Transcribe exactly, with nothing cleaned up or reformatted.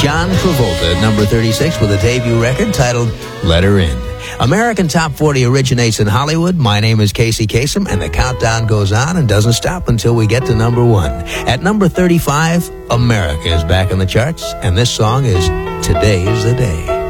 John Travolta at number thirty-six with a debut record titled Let Her In. American Top forty originates in Hollywood. My name is Casey Kasem, and the countdown goes on and doesn't stop until we get to number one. At number thirty-five, America is back in the charts, and this song is Today's the Day.